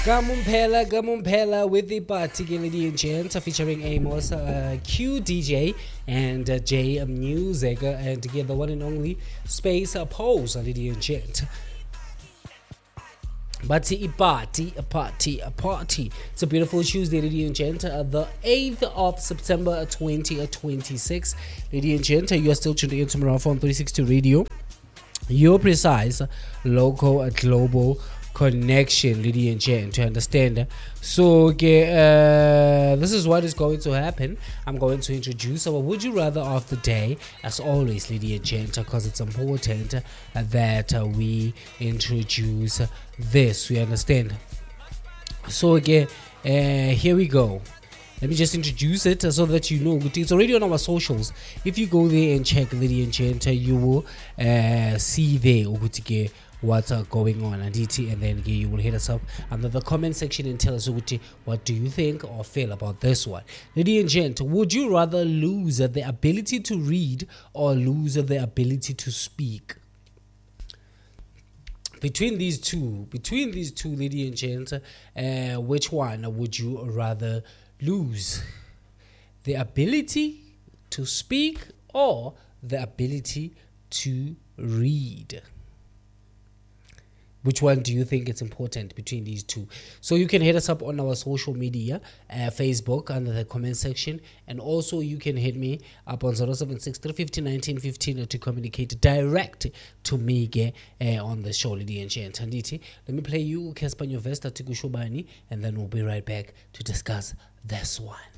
Gamumpela with the party, ladies and gents, featuring Amos, Q DJ, and J Music, and together one and only Space Pose, ladies and gents. But a party. It's a beautiful Tuesday, ladies and gents, the 8th of September 2026. Ladies and gents, you are still tuned in to Marathon 360 Radio, your precise local global connection, ladies and gents, to understand. So this is what is going to happen. I'm going to introduce our would you rather of the day, as always, ladies and gents, because it's important that we introduce this, we understand. So here we go. Let me just introduce it so that you know it's already on our socials. If you go there and check, ladies and gents, you will see there what's going on, and then you will hit us up under the comment section and tell us what do you think or feel about this one. Ladies and gents, would you rather lose the ability to read or lose the ability to speak? Between these two, ladies and gents, which one would you rather lose? The ability to speak or the ability to read? Which one do you think is important between these two? So you can hit us up on our social media, Facebook, under the comment section. And also you can hit me up on 076 350 1915 to communicate direct to me on the show, ladies and gents. Let me play you Casper Nyovesta Tikushobani, and then we'll be right back to discuss this one.